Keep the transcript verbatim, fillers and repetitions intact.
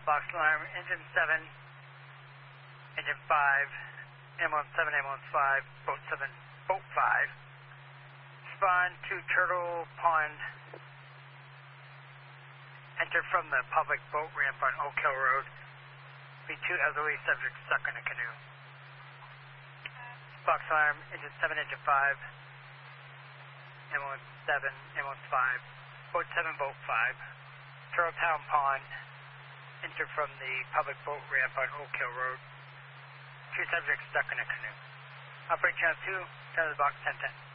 Box alarm, engine seven, engine five, ambulance seven, ambulance five, boat seven, boat five. Spawn to Turtle Pond. Enter from the public boat ramp on Oak Hill Road. Be two elderly subjects stuck in a canoe. Box alarm, engine seven, engine five, ambulance seven, ambulance five, boat seven, boat five. Turtletown Pond. Enter from the public boat ramp on Oak Hill Road. Two subjects stuck in a canoe. Operate channel two, down to the box ten ten.